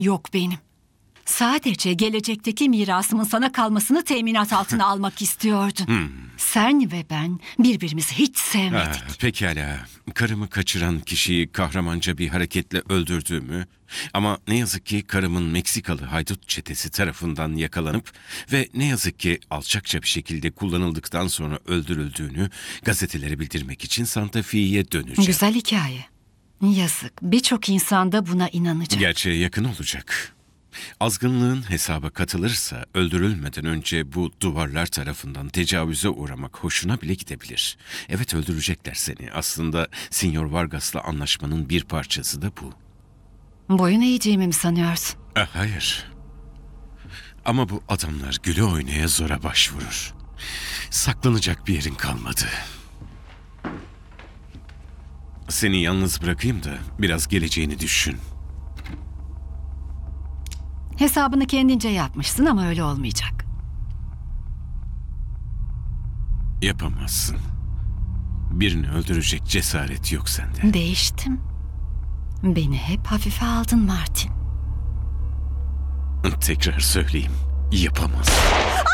yok benim. Sadece gelecekteki mirasımın sana kalmasını teminat altına almak istiyordun. Sen ve ben birbirimizi hiç sevmedik. Pekala. Karımı kaçıran kişiyi kahramanca bir hareketle öldürdüğümü ama ne yazık ki karımın Meksikalı haydut çetesi tarafından yakalanıp ve ne yazık ki alçakça bir şekilde kullanıldıktan sonra öldürüldüğünü gazetelere bildirmek için Santa Fe'ye döneceğim. Güzel hikaye. Yazık. Birçok insan da buna inanacak. Gerçeğe yakın olacak. Azgınlığın hesaba katılırsa öldürülmeden önce bu duvarlar tarafından tecavüze uğramak hoşuna bile gidebilir. Evet, öldürecekler seni. Aslında Sinyor Vargas'la anlaşmanın bir parçası da bu. Boyun eğeceğimi mi sanıyorsun? Hayır. Ama bu adamlar güle oynaya zora başvurur. Saklanacak bir yerin kalmadı. Seni yalnız bırakayım da biraz geleceğini düşün. Hesabını kendince yapmışsın ama öyle olmayacak. Yapamazsın. Birini öldürecek cesaret yok sende. Değiştim. Beni hep hafife aldın Martin. Tekrar söyleyeyim. Yapamazsın.